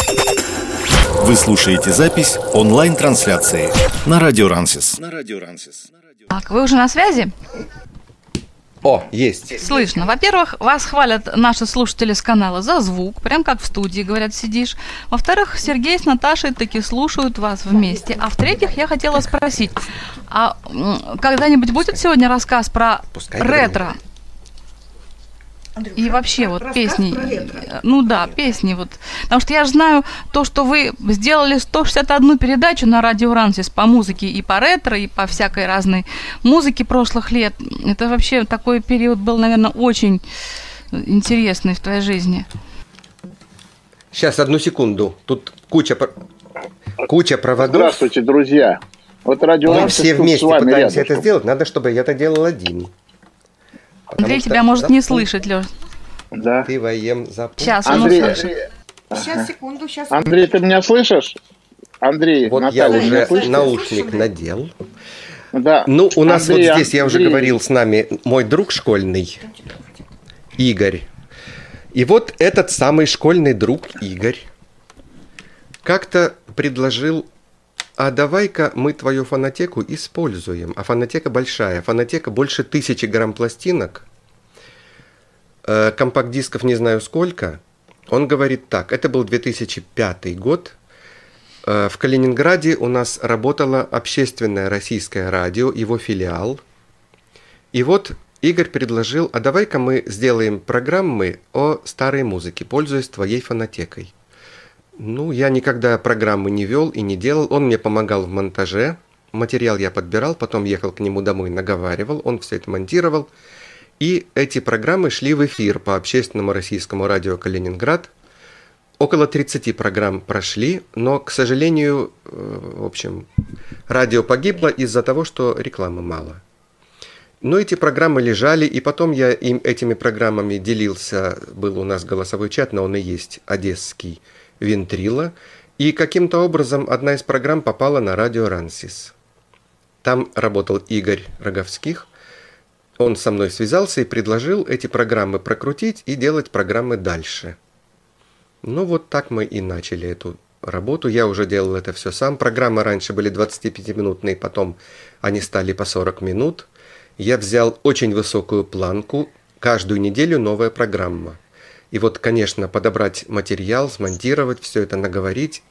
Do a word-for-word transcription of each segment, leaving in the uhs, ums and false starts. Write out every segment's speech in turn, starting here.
Вы слушаете запись онлайн-трансляции на Радио Рансис. На Радио Рансис. Так, вы уже на связи? О, есть. Слышно. Во-первых, вас хвалят наши слушатели с канала за звук, прям как в студии, говорят, сидишь. Во-вторых, Сергей с Наташей таки слушают вас вместе. А в-третьих, я хотела спросить, а когда-нибудь будет сегодня рассказ про Пускай ретро? Говорим. Андрюша, и вообще вот рассказ песни, про ретро. ну да, песни вот, потому что я же знаю то, что вы сделали сто шестьдесят одну передачу на Радио Рансис по музыке и по ретро, и по всякой разной музыке прошлых лет. Это вообще такой период был, наверное, очень интересный в твоей жизни. Сейчас, одну секунду, тут куча, куча проводов. Здравствуйте, друзья. Вот Радио Мы Рансис все вместе пытаемся рядышком. это сделать, надо, чтобы я это делал один. Андрей тебя может не слышать, Лёш. Да. Ты воем запомни. Сейчас он Андрей, услышит. Сейчас, секунду, сейчас. Андрей, ты меня слышишь? Андрей, Вот Наталья, я меня уже слышите? наушник надел. Да. Ну, у нас Андрей, вот здесь, я уже Андрей. говорил, с нами мой друг школьный, Игорь. И вот этот самый школьный друг Игорь как-то предложил: а давай-ка мы твою фонотеку используем. А фонотека большая. Фонотека больше тысячи грамм пластинок. Э, компакт-дисков не знаю сколько. Он говорит так. Это был две тысячи пятый год. Э, в Калининграде у нас работало общественное российское радио, его филиал. И вот Игорь предложил: а давай-ка мы сделаем программы о старой музыке, пользуясь твоей фонотекой. Ну, я никогда программы не вел и не делал. Он мне помогал в монтаже. Материал я подбирал, потом ехал к нему домой, наговаривал. Он все это монтировал. И эти программы шли в эфир по общественному российскому радио «Калининград». Около тридцати программ прошли, но, к сожалению, в общем, радио погибло из-за того, что рекламы мало. Но эти программы лежали, и потом я им, этими программами делился. Был у нас голосовой чат, но он и есть одесский, Вентрила, и каким-то образом одна из программ попала на Радио Рансис. Там работал Игорь Роговских. Он со мной связался и предложил эти программы прокрутить и делать программы дальше. Ну вот так мы и начали эту работу. Я уже делал это все сам. Программы раньше были двадцатипятиминутные, потом они стали по сорок минут. Я взял очень высокую планку. Каждую неделю новая программа. И вот, конечно, подобрать материал, смонтировать, все это наговорить.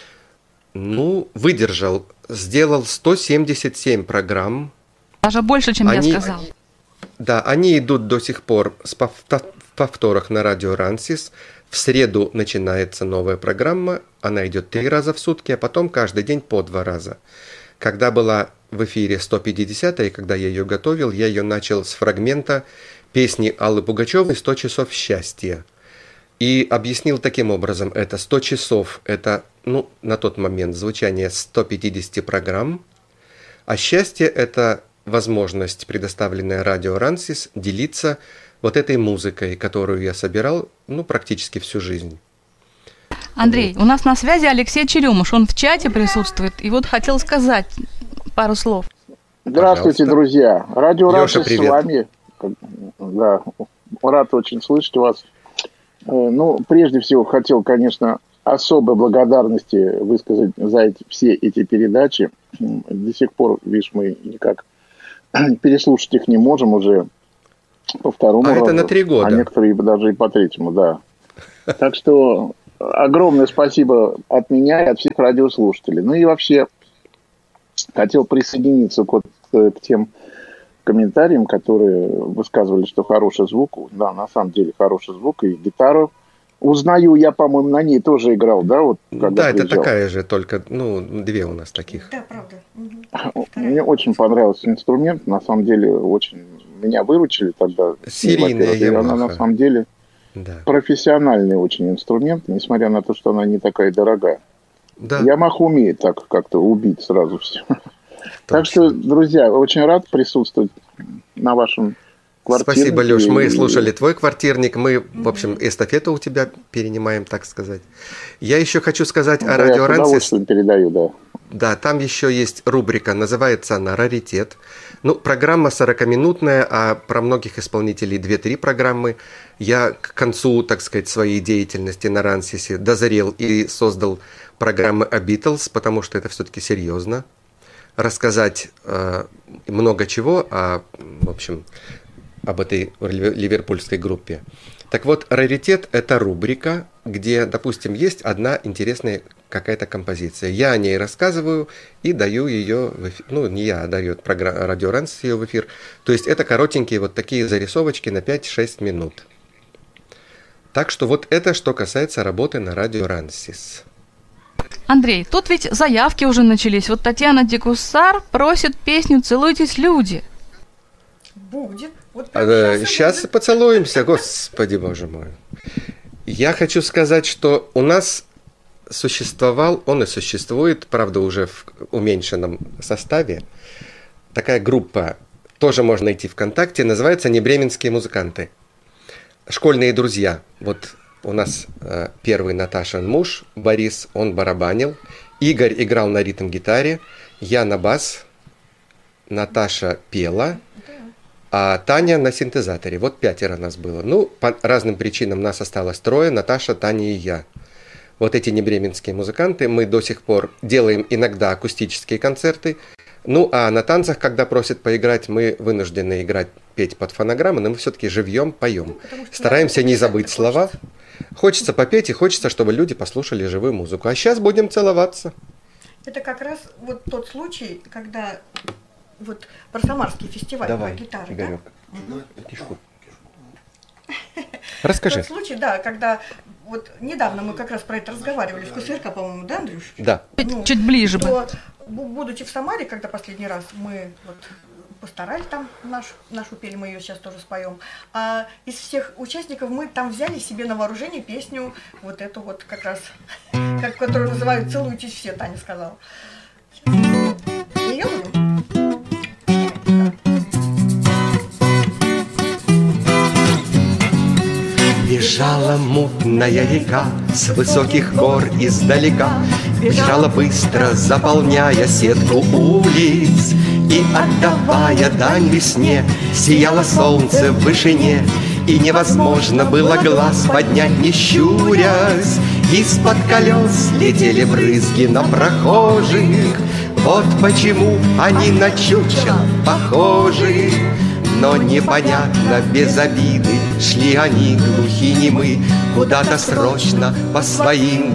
Ну, выдержал. Сделал сто семьдесят семь программ. Даже больше, чем они, я сказал. Да, они идут до сих пор в повторах на Радио Рансис. В среду начинается новая программа. Она идет три раза в сутки, а потом каждый день по два раза. Когда была в эфире сто пятидесятая, когда я ее готовил, я ее начал с фрагмента песни Аллы Пугачевой «сто часов счастья». И объяснил таким образом: это сто часов, это, ну, на тот момент звучание сто пятьдесят программ, а счастье – это возможность, предоставленная Радио Рансис, делиться вот этой музыкой, которую я собирал, ну, практически всю жизнь. Андрей, вот. У нас на связи Алексей Черемуш, он в чате присутствует, и вот хотел сказать пару слов. Здравствуйте, Пожалуйста. Друзья. Радио Леша, Рансис с привет. вами. Да, рад очень слышать вас. Ну, прежде всего, хотел, конечно, особой благодарности высказать за эти, все эти передачи. До сих пор, видишь, мы никак переслушать их не можем уже по второму а разу. это на три года. А некоторые даже и по третьему, да. Так что огромное спасибо от меня и от всех радиослушателей. Ну и вообще хотел присоединиться к, вот, к тем комментариям, которые высказывали, что хороший звук. Да, на самом деле хороший звук. И гитару узнаю, я, по-моему, на ней тоже играл, да? Вот, когда да, приезжал. это такая же, только, ну, две у нас таких. Да, правда. Мне очень понравился инструмент. На самом деле, очень меня выручили тогда. Серийная И она, Ямаха. на самом деле, Да. профессиональный очень инструмент, несмотря на то, что она не такая дорогая. Да. Ямаха умеет так как-то убить сразу все. Так что, друзья, очень рад присутствовать на вашем квартирник. Спасибо, Леш. Мы и... слушали твой квартирник. Мы, в общем, эстафету у тебя перенимаем, так сказать. Я еще хочу сказать ну, о Радио Рансис. Я передаю, да. Да, там еще есть рубрика, называется она «Раритет». Ну, программа сорокаминутная, а про многих исполнителей две-три программы. Я к концу, так сказать, своей деятельности на Рансисе дозрел и создал программы о Битлз, потому что это все-таки серьезно. Рассказать э, много чего, о, в общем, об этой ливерпульской группе. Так вот, «Раритет» – это рубрика, где, допустим, есть одна интересная какая-то композиция. Я о ней рассказываю и даю ее в эфир. Ну, не я, а дает программа Радио Рансис ее в эфир. То есть это коротенькие вот такие зарисовочки на пять-шесть минут. Так что вот это, что касается работы на Радио Рансис. Андрей, тут ведь заявки уже начались. Вот Татьяна Дегуссар просит песню «Целуйтесь, люди». Будет. Вот а, сейчас, сейчас будет. Поцелуемся, господи боже мой. Я хочу сказать, что у нас существовал, он и существует, правда, уже в уменьшенном составе, такая группа, тоже можно найти ВКонтакте, называется «Небременские музыканты». Школьные друзья. Вот у нас э, первый Наташин муж, Борис, он барабанил. Игорь играл на ритм-гитаре, я на бас, Наташа пела, а Таня на синтезаторе. Вот пятеро нас было. Ну, по разным причинам нас осталось трое, Наташа, Таня и я. Вот эти небременские музыканты, мы до сих пор делаем иногда акустические концерты. Ну, а на танцах, когда просят поиграть, мы вынуждены играть, петь под фонограмму, но мы все-таки живьем, поем. Стараемся не забыть слова. Хочется попеть и хочется, чтобы люди послушали живую музыку. А сейчас будем целоваться. Это как раз вот тот случай, когда вот про Самарский фестиваль Давай, по гитаре, Игорек. Да? Кишку. Расскажи. Тот случай, да, когда вот недавно мы как раз про это разговаривали в КСРК, по-моему, да, Андрюш? Да. Ну, чуть ближе бы. Будучи в Самаре, когда последний раз мы вот постарались там нашу, нашу пели, мы ее сейчас тоже споем, а из всех участников мы там взяли себе на вооружение песню вот эту вот как раз, как, которую называют «Целуйтесь все», Таня сказала. Сейчас. Ее буду? Бежала мутная река с высоких гор издалека, бежала быстро, заполняя сетку улиц, и, отдавая дань весне, сияло солнце в вышине, и невозможно было глаз поднять, не щурясь. Из-под колес летели брызги на прохожих, вот почему они на чучел похожи. Но непонятно, без обиды, шли они глухи немы, куда-то срочно по своим